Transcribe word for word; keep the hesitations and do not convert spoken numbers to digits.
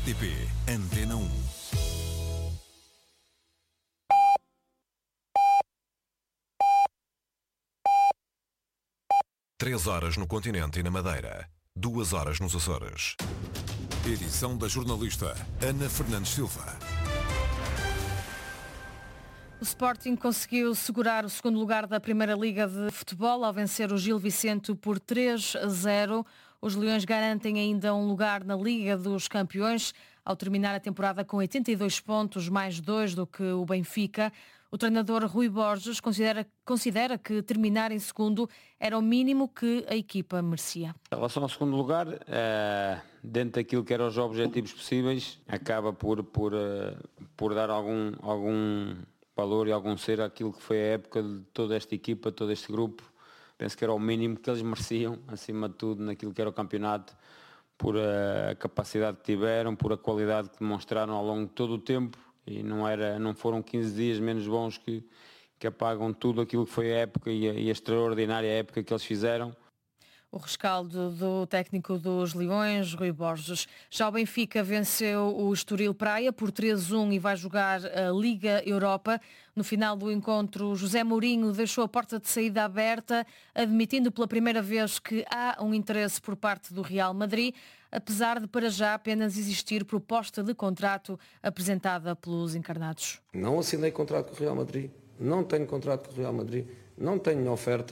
T P Antena um. Três horas no continente e na Madeira. Duas horas nos Açores. Edição da jornalista Ana Fernandes Silva. O Sporting conseguiu segurar o segundo lugar da Primeira Liga de Futebol ao vencer o Gil Vicente por três a zero. Os Leões garantem ainda um lugar na Liga dos Campeões ao terminar a temporada com oitenta e dois pontos, mais dois do que o Benfica. O treinador Rui Borges considera, considera que terminar em segundo era o mínimo que a equipa merecia. Em relação ao segundo lugar, dentro daquilo que eram os objetivos possíveis, acaba por, por, por dar algum, algum valor e algum ser àquilo que foi a época de toda esta equipa, todo este grupo. Penso que era o mínimo que eles mereciam, acima de tudo, naquilo que era o campeonato, por a capacidade que tiveram, por a qualidade que demonstraram ao longo de todo o tempo. E não, era, não foram quinze dias menos bons que, que apagam tudo aquilo que foi a época e a, e a extraordinária época que eles fizeram. O rescaldo do técnico dos Leões, Rui Borges. Já o Benfica venceu o Estoril Praia por três a um e vai jogar a Liga Europa. No final do encontro, José Mourinho deixou a porta de saída aberta, admitindo pela primeira vez que há um interesse por parte do Real Madrid, apesar de para já apenas existir proposta de contrato apresentada pelos encarnados. Não assinei contrato com o Real Madrid, não tenho contrato com o Real Madrid, não tenho oferta.